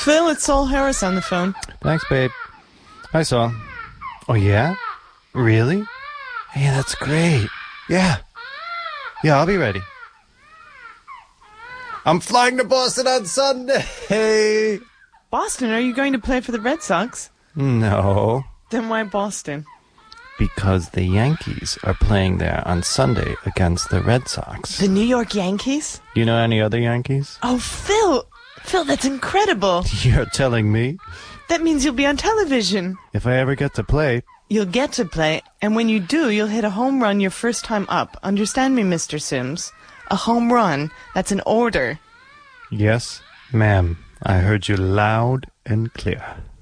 Phil, it's Saul Harris on the phone. Thanks, babe. Hi, Saul. Oh, yeah? Really? Hey, that's great. Yeah. Yeah, I'll be ready. I'm flying to Boston on Sunday. Boston, are you going to play for the Red Sox? No. Then why Boston? Because the Yankees are playing there on Sunday against the Red Sox. The New York Yankees? Do you know any other Yankees? Oh, Phil! Phil, that's incredible. You're telling me? That means you'll be on television. If I ever get to play. You'll get to play, and when you do, you'll hit a home run your first time up. Understand me, Mr. Sims? A home run. That's an order. Yes, ma'am. I heard you loud and clear.